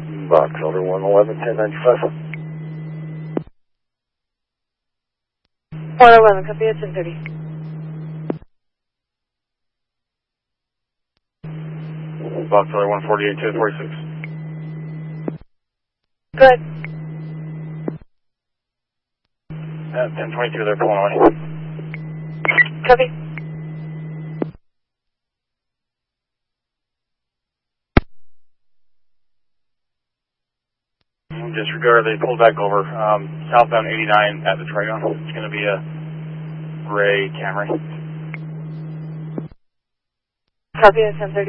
Box Elder 111, 1095. 111, copy at 1030. Box Elder 148, 1046. Good. 1022, they're pulling away. Copy. Disregard, they pulled back over. Southbound 89 at the Trigon. It's going to be a gray Camry. Copy at 1030.